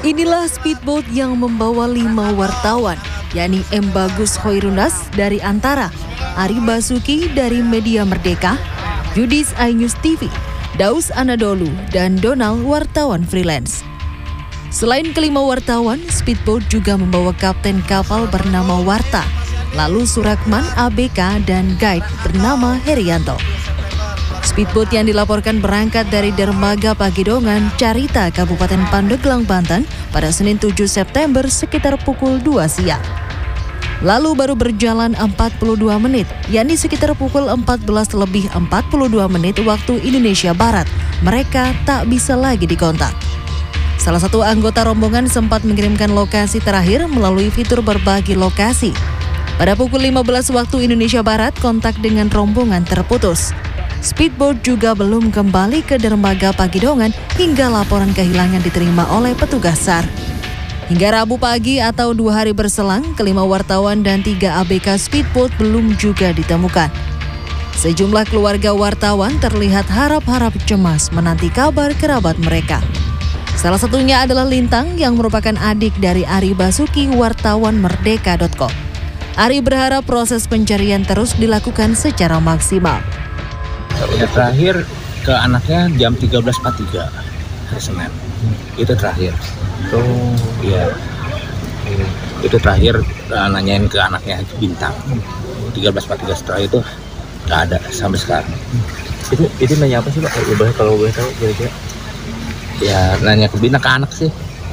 Inilah speedboat yang membawa 5 wartawan, yakni M. Bagus Hoirunas dari Antara, Ari Basuki dari Media Merdeka, Yudis iNews TV, Daus Anadolu, dan Donald wartawan freelance. Selain kelima wartawan, speedboat juga membawa kapten kapal bernama Warta, lalu Surakman ABK dan guide bernama Herianto. Speedboat yang dilaporkan berangkat dari Dermaga Pagidongan, Carita, Kabupaten Pandeglang, Banten pada Senin 7 September sekitar pukul 2 siang. Lalu baru berjalan 42 menit, yakni sekitar pukul 14:42 waktu Indonesia Barat. Mereka tak bisa lagi dikontak. Salah satu anggota rombongan sempat mengirimkan lokasi terakhir melalui fitur berbagi lokasi. Pada pukul 15 waktu Indonesia Barat, kontak dengan rombongan terputus. Speedboat juga belum kembali ke Dermaga Pagidongan hingga laporan kehilangan diterima oleh petugas SAR. Hingga Rabu pagi atau 2 hari berselang, kelima wartawan dan 3 ABK speedboat belum juga ditemukan. Sejumlah keluarga wartawan terlihat harap-harap cemas menanti kabar kerabat mereka. Salah satunya adalah Lintang yang merupakan adik dari Ari Basuki, wartawan Merdeka.com. Ari berharap proses pencarian terus dilakukan secara maksimal. Ya, terakhir ke anaknya jam 13.43 hari Senin. Itu terakhir. Iya. Itu terakhir nanyain ke anaknya Bintang. 13.43, setelah itu nggak ada sampai sekarang. Itu nanya apa sih Pak? Kalau boleh tahu kira-kira? Ya nanya ke Bintang, ke anak sih.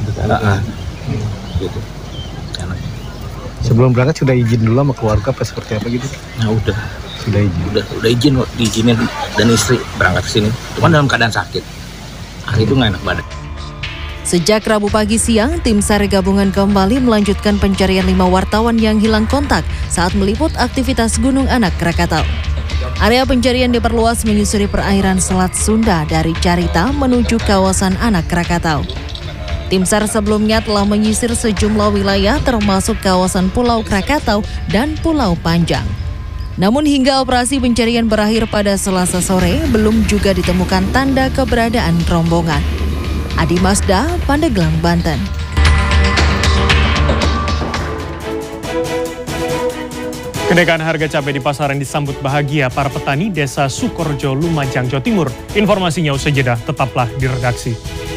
Gitu. Anak. Sebelum berangkat sudah izin dulu sama keluarga apa seperti apa gitu? Nah udah. Sudah izin. Udah izin, diizinin dan istri berangkat ke sini. Cuma dalam keadaan sakit. Itu nggak enak badan. Sejak Rabu pagi siang, tim SAR gabungan kembali melanjutkan pencarian 5 wartawan yang hilang kontak saat meliput aktivitas Gunung Anak Krakatau. Area pencarian diperluas menyusuri perairan Selat Sunda dari Carita menuju kawasan Anak Krakatau. Tim SAR sebelumnya telah menyisir sejumlah wilayah termasuk kawasan Pulau Krakatau dan Pulau Panjang. Namun hingga operasi pencarian berakhir pada Selasa sore, belum juga ditemukan tanda keberadaan rombongan. Adi Masda, Pandeglang, Banten. Kenaikan harga cabai di pasaran disambut bahagia para petani Desa Sukorjo, Lumajang, Jawa Timur. Informasinya usai jeda, tetaplah di redaksi.